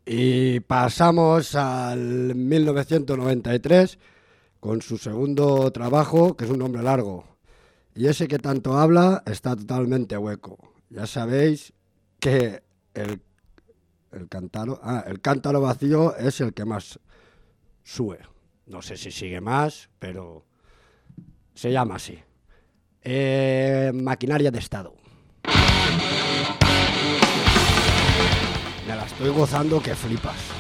Y pasamos al 1993 con su segundo trabajo, que es un nombre largo. Y ese que tanto habla está totalmente hueco. Ya sabéis que el cántaro vacío es el que más sube. No sé si sigue más, pero se llama así. Maquinaria de Estado. Me la estoy gozando que flipas.